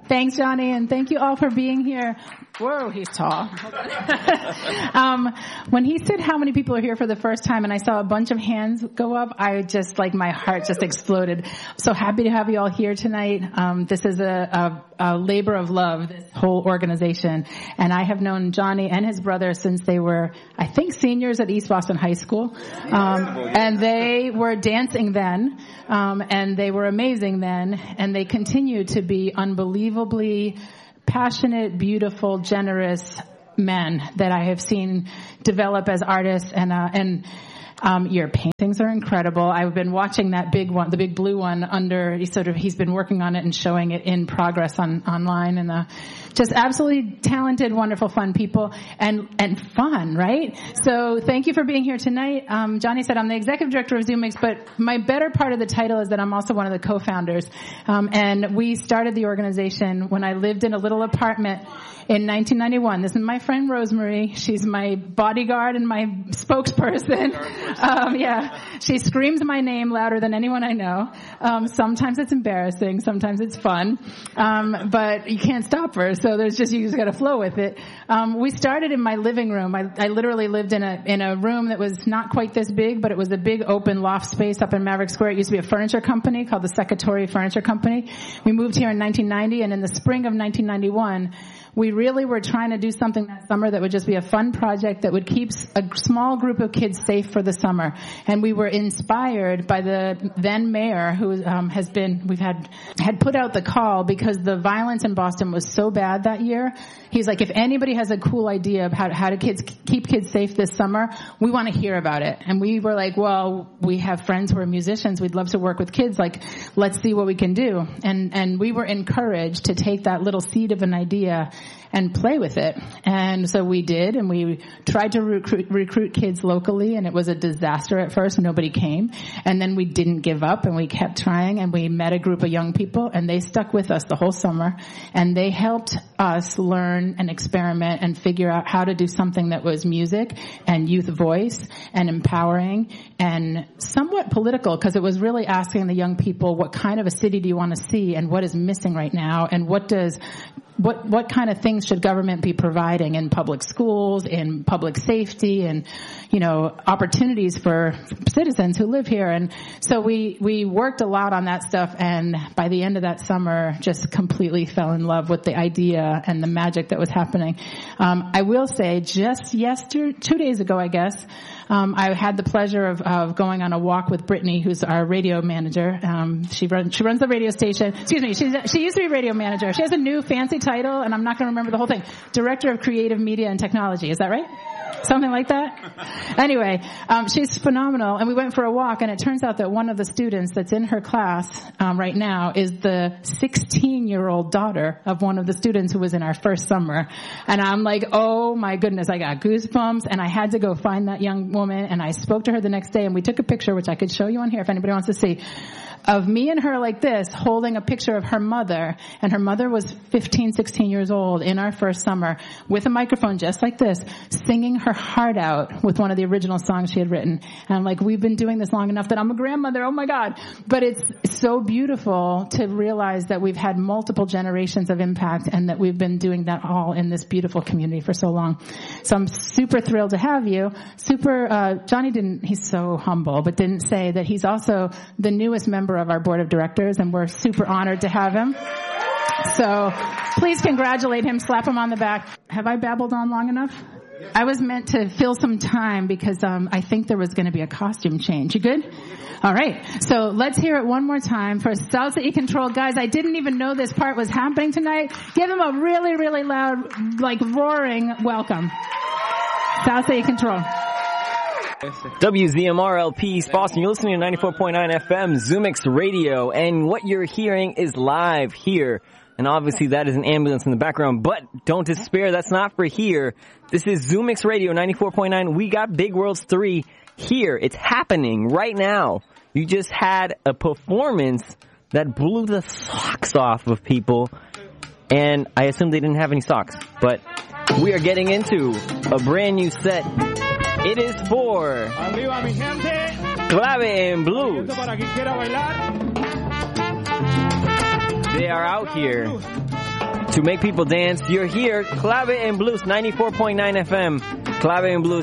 Thanks, Johnny, and thank you all for being here. Whoa, he's tall. When he said how many people are here for the first time and I saw a bunch of hands go up, I just, like, my heart just exploded. So happy to have you all here tonight. This is a labor of love, this whole organization. And I have known Johnny and his brother since they were, I think, seniors at East Boston High School. And they were dancing then, and they were amazing then, and they continue to be unbelievably passionate, beautiful, generous men that I have seen develop as artists, and your paintings are incredible. I've been watching that big one, the big blue one under, he's been working on it and showing it in progress online, and just absolutely talented, wonderful, fun people, and fun, right? So thank you for being here tonight. Johnny said I'm the executive director of ZoomX, but my better part of the title is that I'm also one of the co-founders. And we started the organization when I lived in a little apartment in 1991. This is my friend Rosemary. She's my bodyguard and my spokesperson. She screams my name louder than anyone I know. Sometimes it's embarrassing, sometimes it's fun, but you can't stop her. So you just got to flow with it. We started in my living room. I literally lived in a room that was not quite this big, but it was a big open loft space up in Maverick Square. It used to be a furniture company called the Secretary Furniture Company. We moved here in 1990, and in the spring of 1991, we really were trying to do something that summer that would just be a fun project that would keep a small group of kids safe for the summer. And we were inspired by the then mayor who had put out the call because the violence in Boston was so bad that year. He's like, if anybody has a cool idea of how to keep kids safe this summer, we want to hear about it. And we were like, well, we have friends who are musicians. We'd love to work with kids. Like, let's see what we can do. And we were encouraged to take that little seed of an idea and play with it. And so we did, and we tried to recruit kids locally, and it was a disaster at first. Nobody came. And then we didn't give up, and we kept trying, and we met a group of young people, and they stuck with us the whole summer, and they helped us learn and experiment and figure out how to do something that was music and youth voice and empowering and somewhat political, because it was really asking the young people, what kind of a city do you want to see, and what is missing right now, and what kind of things should government be providing in public schools, in public safety, and, opportunities for citizens who live here. And so we worked a lot on that stuff, and by the end of that summer, just completely fell in love with the idea and the magic that was happening. I will say, just 2 days ago, I guess, I had the pleasure of going on a walk with Brittany, who's our radio manager. She runs the radio station. Excuse me, she used to be radio manager. She has a new fancy title, and I'm not going to remember the whole thing. Director of Creative Media and Technology. Is that right? Something like that? Anyway, she's phenomenal, and we went for a walk, and it turns out that one of the students that's in her class right now is the 16-year-old daughter of one of the students who was in our first summer. And I'm like, oh my goodness, I got goosebumps, and I had to go find that young woman, and I spoke to her the next day, and we took a picture, which I could show you on here if anybody wants to see, of me and her like this, holding a picture of her mother, and her mother was 15, 16 years old in our first summer, with a microphone just like this, singing her heart out with one of the original songs she had written. And I'm like, we've been doing this long enough that I'm a grandmother, oh my God. But it's so beautiful to realize that we've had multiple generations of impact, and that we've been doing that all in this beautiful community for so long. So I'm super thrilled to have you. Johnny he's so humble, but didn't say that he's also the newest member of our board of directors, and we're super honored to have him. So please congratulate him, slap him on the back. Have I babbled on long enough? I was meant to fill some time because I think there was going to be a costume change. You good? All right. So let's hear it one more time for Salsa y Control. Guys, I didn't even know this part was happening tonight. Give them a really, really loud, roaring welcome. Salsa y Control. WZMR-LP East Boston. You're listening to 94.9 FM, ZoomX Radio, and what you're hearing is live here. And obviously that is an ambulance in the background, but don't despair, that's not for here. This is ZoomX Radio 94.9. We got Big Worlds 3 here. It's happening right now. You just had a performance that blew the socks off of people, and I assume they didn't have any socks, but we are getting into a brand new set. It is for Clave en Blues. They are out here to make people dance. You're here, Clave en Blues, 94.9 FM, Clave en Blues.